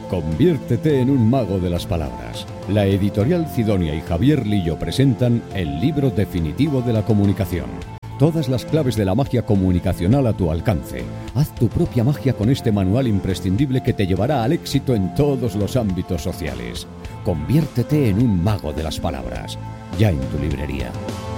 Conviértete en un mago de las palabras. La editorial Cidonia y Javier Lillo presentan el libro definitivo de la comunicación. Todas las claves de la magia comunicacional a tu alcance. Haz tu propia magia con este manual imprescindible que te llevará al éxito en todos los ámbitos sociales. Conviértete en un mago de las palabras. Ya en tu librería.